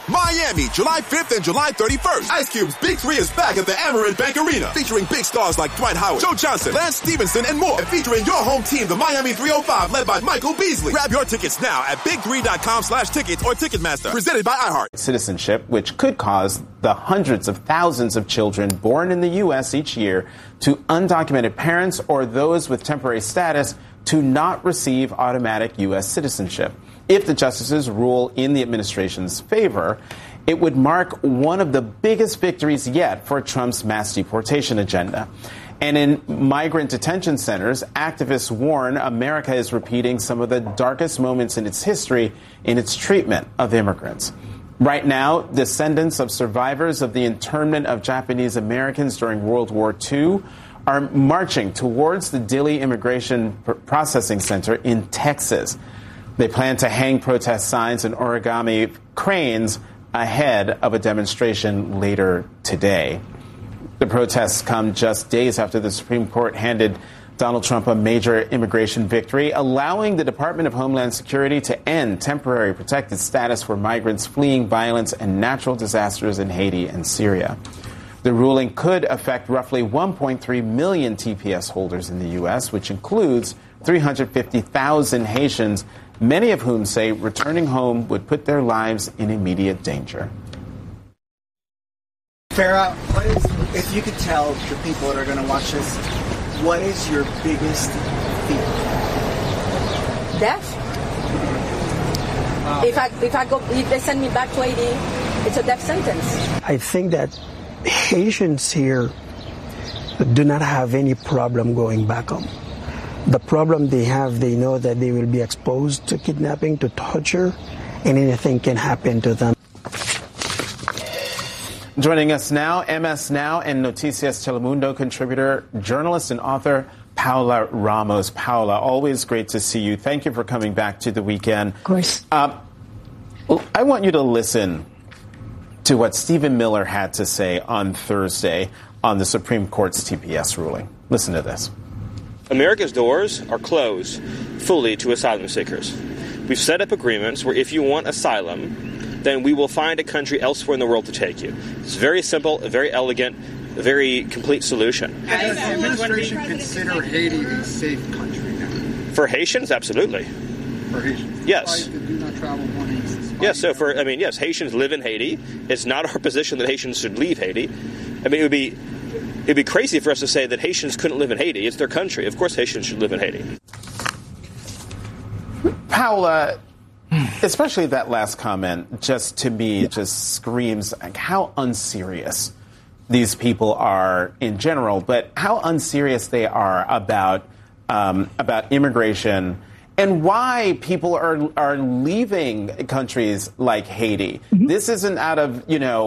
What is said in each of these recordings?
Miami, July 5th and July 31st. Ice Cube's Big 3 is back at the Amerant Bank Arena, featuring big stars like Dwight Howard, Joe Johnson, Lance Stevenson, and more. And featuring your home team, the Miami 305, led by Michael Beasley. Grab your tickets now at big3.com/tickets or Ticketmaster. Presented by iHeart. Citizenship, which could cause the hundreds of thousands of children born in the U.S. each year to undocumented parents or those with temporary status to not receive automatic U.S. citizenship. If the justices rule in the administration's favor, it would mark one of the biggest victories yet for Trump's mass deportation agenda. And in migrant detention centers, activists warn America is repeating some of the darkest moments in its history in its treatment of immigrants. Right now, descendants of survivors of the internment of Japanese Americans during World War II are marching towards the Dilley Immigration Processing Center in Texas. They plan to hang protest signs and origami cranes ahead of a demonstration later today. The protests come just days after the Supreme Court handed Donald Trump a major immigration victory, allowing the Department of Homeland Security to end temporary protected status for migrants fleeing violence and natural disasters in Haiti and Syria. The ruling could affect roughly 1.3 million TPS holders in the U.S., which includes 350,000 Haitians, many of whom say returning home would put their lives in immediate danger. Farah, if you could tell the people that are going to watch this, what is your biggest fear? Death. If they send me back to Haiti, it's a death sentence. I think that Haitians here do not have any problem going back home. The problem they have, they know that they will be exposed to kidnapping, to torture, and anything can happen to them. Joining us now, MS Now and Noticias Telemundo contributor, journalist and author Paola Ramos. Paola, always great to see you. Thank you for coming back to The Weekend. Of course. I want you to listen to what Stephen Miller had to say on Thursday on the Supreme Court's TPS ruling. Listen to this. America's doors are closed fully to asylum seekers. We've set up agreements where if you want asylum, then we will find a country elsewhere in the world to take you. It's very simple, very elegant, a very complete solution. Does the administration consider Haiti a safe country now? For Haitians, absolutely. For Haitians? Yes. Do not travel yes, yes, Haitians live in Haiti. It's not our position that Haitians should leave Haiti. I mean, it'd be crazy for us to say that Haitians couldn't live in Haiti. It's their country. Of course Haitians should live in Haiti. Paola, especially that last comment, just to me, just screams like how unserious these people are in general, but how unserious they are about immigration and why people are leaving countries like Haiti. Mm-hmm. This isn't out of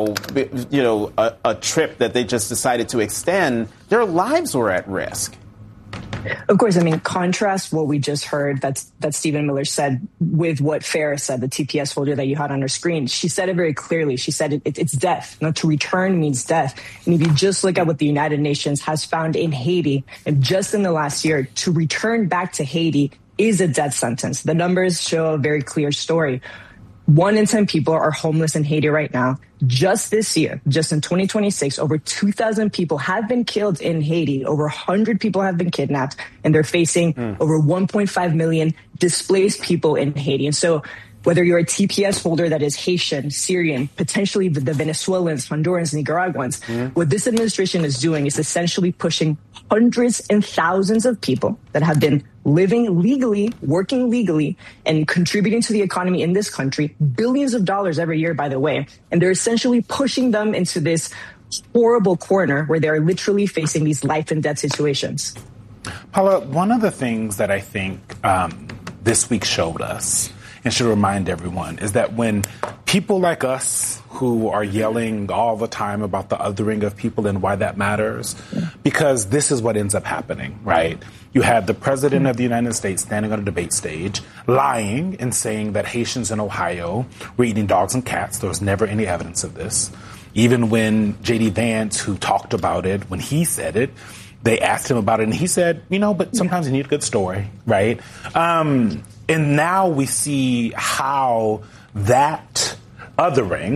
a trip that they just decided to extend. Their lives were at risk. Of course, I mean, contrast what we just heard that Stephen Miller said with what Farah said, the TPS holder that you had on her screen. She said it very clearly. She said it's death. To return means death. And if you just look at what the United Nations has found in Haiti, and just in the last year, to return back to Haiti is a death sentence. The numbers show a very clear story. 1 in 10 people are homeless in Haiti right now. Just this year, just in 2026, over 2,000 people have been killed in Haiti. Over 100 people have been kidnapped, and they're facing over 1.5 million displaced people in Haiti. And so whether you're a TPS holder that is Haitian, Syrian, potentially the Venezuelans, Hondurans, Nicaraguans, what this administration is doing is essentially pushing hundreds and thousands of people that have been living legally, working legally, and contributing to the economy in this country, billions of dollars every year, by the way. And they're essentially pushing them into this horrible corner where they're literally facing these life and death situations. Paula, one of the things that I think this week showed us and should remind everyone is that when people like us who are yelling all the time about the othering of people and why that matters, because this is what ends up happening, right? You had the president of the United States standing on a debate stage, lying and saying that Haitians in Ohio were eating dogs and cats. There was never any evidence of this. Even when J.D. Vance, who talked about it, when he said it, they asked him about it, and he said, but sometimes you need a good story, right? And now we see how that othering